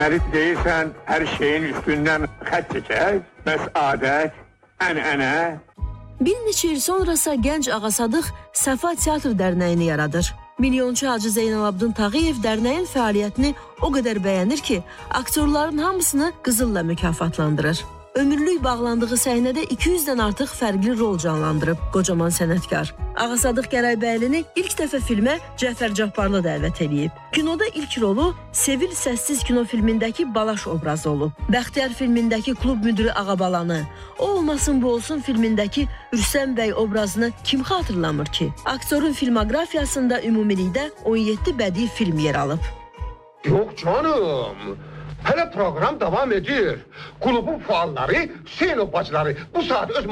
Deməli deyirsən, hər şeyin üstündən xətt çəkək, bəs adət, ənənə. Bir neçə il sonrasa gənc Ağasadıq Səfa Teatr Dərnəyini yaradır. Milyonçu Hacı Zeynalabdin Tağıyev dərnəyin fəaliyyətini o qədər bəyənir ki, aktyorların hamısını qızılla mükafatlandırır. Ömürlük bağlandığı səhnədə 200-dən artıq fərqli rol canlandırıb qocaman sənətkar. Ağasadıq Gəraybəylini ilk dəfə filmə Cəfər Cabbarlı dəvət edib. Kinoda ilk rolu Sevil səssiz kino filmindəki Balaş obrazı olub. Bəxtiyar filmindəki klub müdürü Ağabalanı, O olmasın bu olsun filmindəki Rüstəm bəy obrazını kim xatırlamır ki? Aktyorun filmoqrafiyasında ümumilikdə 17 bədii film yer alıb. Yox canım. Hələ proqram davam edir. Klubun faalları, Hüseynov bacıları bu saat öz